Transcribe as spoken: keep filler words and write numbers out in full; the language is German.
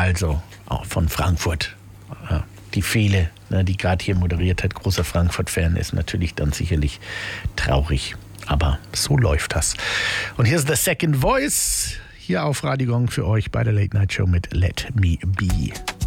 also auch von Frankfurt. Die Fele, die gerade hier moderiert hat, großer Frankfurt-Fan, ist natürlich dann sicherlich traurig. Aber so läuft das. Und hier ist The Second Voice, hier auf Radio Gong für euch bei der Late Night Show mit Let Me Be.